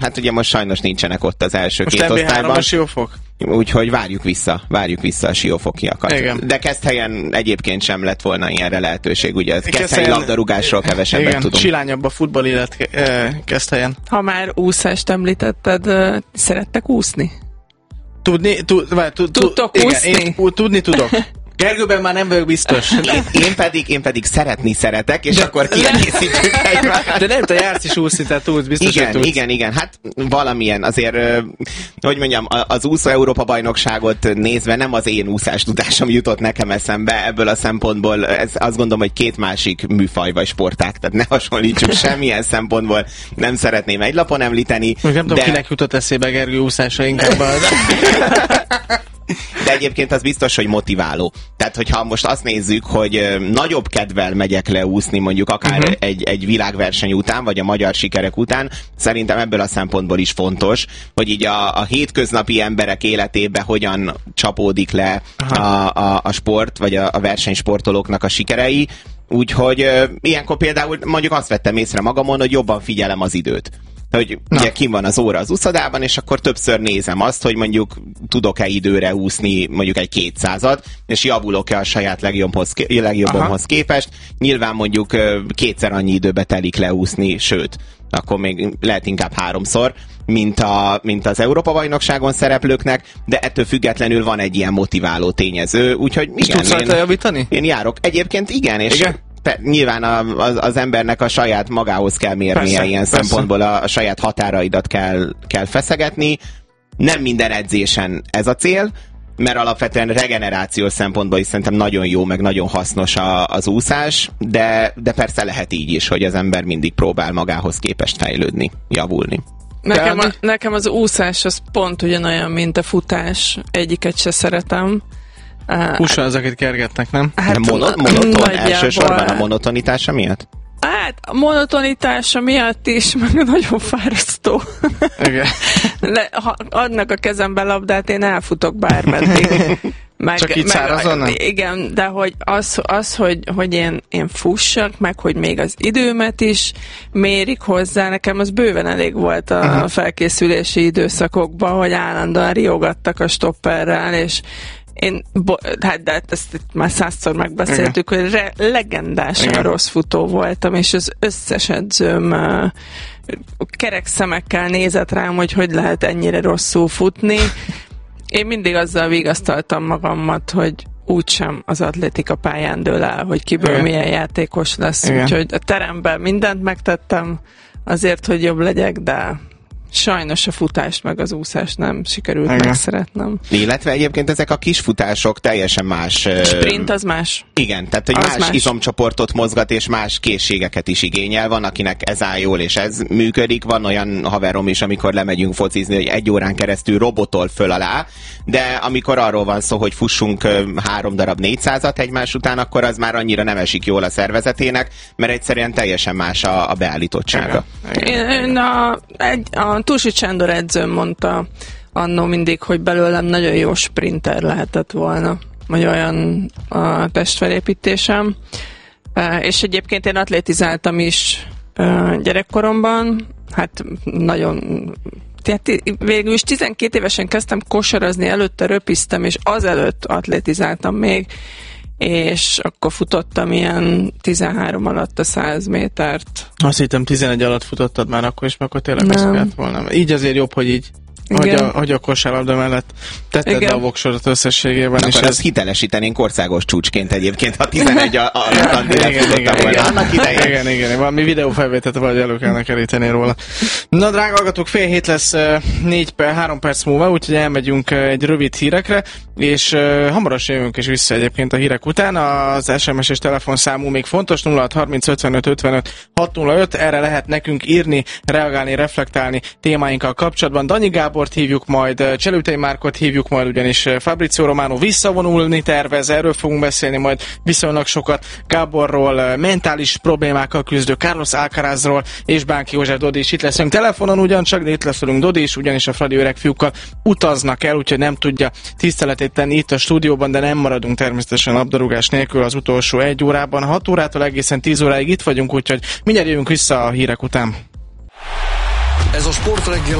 Hát ugye most sajnos nincsenek ott az első most két MB3 osztályban. a Siófok? Úgyhogy várjuk vissza a siófokiakat. Igen. De Keszthelyen egyébként sem lett volna ilyenre lehetőség, ugye ez Keszthelyi labdarúgásról kevesebbet igen, tudunk. Silányabb a futball élet Keszthelyen. Ha már úszást említetted, szerettek úszni? Tudtok úszni? Igen, én tudni tudok. Gergőben már nem vagyok biztos. Én pedig szeretni szeretek, és akkor kiegészítjük egymást. De nem, te jársz is úszni, tehát tudsz, biztos, hogy tudsz. Igen. Hát valamilyen azért, hogy mondjam, az úszó Európa bajnokságot nézve nem az én úszás tudásom jutott nekem eszembe ebből a szempontból. Ez azt gondolom, hogy két másik műfaj vagy sportág, tehát ne hasonlítsuk semmilyen szempontból. Nem szeretném egy lapon említeni. Nem tudom, kinek jutott eszébe Gergő úszása inkább az. De egyébként az biztos, hogy motiváló. Tehát, hogyha most azt nézzük, hogy nagyobb kedvel megyek le úszni, mondjuk akár egy világverseny után, vagy a magyar sikerek után, szerintem ebből a szempontból is fontos, hogy így a hétköznapi emberek életébe hogyan csapódik le a sport, vagy a versenysportolóknak a sikerei. Úgyhogy ilyenkor például mondjuk azt vettem észre magamon, hogy jobban figyelem az időt. Hogy ugye kim van az óra az úszodában, és akkor többször nézem azt, hogy mondjuk tudok-e időre úszni mondjuk egy 200-at, és javulok-e a saját legjobbomhoz képest. Nyilván mondjuk kétszer annyi időbe telik leúszni, sőt, akkor még lehet inkább 3-szor, mint az Európa-bajnokságon szereplőknek, de ettől függetlenül van egy ilyen motiváló tényező, úgyhogy igen. És tudsz javítani? Én járok. Egyébként igen, és igen? Nyilván az embernek a saját magához kell mérnie ilyen szempontból, a saját határaidat kell feszegetni. Nem minden edzésen ez a cél, mert alapvetően regenerációs szempontból is szerintem nagyon jó, meg nagyon hasznos az úszás, de persze lehet így is, hogy az ember mindig próbál magához képest fejlődni, javulni. Nekem az úszás az pont ugyanolyan, mint a futás. Egyiket se szeretem. Húsa az, akit kergetnek, nem? Hát monoton elsősorban a monotonitása miatt? Hát a monotonitása miatt is, meg nagyon fárasztó. Igen. Ha adnak a kezembe labdát, én elfutok bármeddig. Csak így szárazon? Igen, de hogy hogy én fussak, meg hogy még az időmet is mérik hozzá, nekem az bőven elég volt a felkészülési időszakokban, hogy állandóan riogattak a stopperrel, és de ezt már 100-szor megbeszéltük, hogy legendásan rossz futó voltam, és az összes edzőm kerek szemekkel nézett rám, hogy lehet ennyire rosszul futni. Én mindig azzal vigasztaltam magamat, hogy úgysem az atlétika pályán dől el, hogy kiből milyen játékos lesz. Úgyhogy a teremben mindent megtettem azért, hogy jobb legyek, de sajnos a futást meg az úszást nem sikerült megszeretnem. Illetve egyébként ezek a kis futások teljesen más. Sprint az más. Igen, tehát hogy más izomcsoportot mozgat, és más készségeket is igényel. Van, akinek ez áll jól, és ez működik. Van olyan haverom is, amikor lemegyünk focizni, hogy 1 órán keresztül robotol föl alá, de amikor arról van szó, hogy fussunk 3 darab 400-at egymás után, akkor az már annyira nem esik jól a szervezetének, mert egyszerűen teljesen más a beállítottsága. A Tusi Sándor edzőm mondta annó mindig, hogy belőlem nagyon jó sprinter lehetett volna, vagy olyan a testfelépítésem. És egyébként én atlétizáltam is gyerekkoromban, hát nagyon... Tehát végül is 12 évesen kezdtem kosarazni, előtte röpiztem, és azelőtt atlétizáltam még, és akkor futottam ilyen 13 alatt a 100 métert. Azt hittem 11 alatt futottad már akkor is, mert akkor tényleg beszélt volna. Így azért jobb, hogy így, hogy a kosárlabda mellett tetted le a voksorat összességében. És akkor ezt hitelesítenénk országos csúcsként egyébként, ha 11 alatt lefutottam volna. Annak idején. Igen, valami videófelvételt vagy elő kellene keríteni róla. Na, drága hallgatók, 6:30 lesz 3 perc múlva, úgyhogy elmegyünk egy rövid hírekre, és hamarosan jövünk is vissza egyébként a hírek után. Az SMS és telefonszámú még fontos, 0630 55 55 605, erre lehet nekünk írni, reagálni, reflektálni témáinkkal kapcsolatban. Danyi Gábort hívjuk majd, Cselütei Márkot hívjuk majd, ugyanis Fabrizio Romano visszavonulni tervez, erről fogunk beszélni majd viszonylag sokat. Gáborról, mentális problémákkal küzdő Carlos Alcarazról és Bánki József Dodi is itt leszünk telefonon ugyancsak, de itt lesz velünk Dodi is, ugyanis a Fradi öreg fiúkkal utaznak el, úgyhogy nem tudja tiszteletét tenni itt a stúdióban, de nem maradunk természetesen labdarúgás nélkül az utolsó 1 órában. 6 órától egészen 10 óráig itt vagyunk, úgyhogy mindjárt jövünk vissza a hírek után. Ez a Sportreggel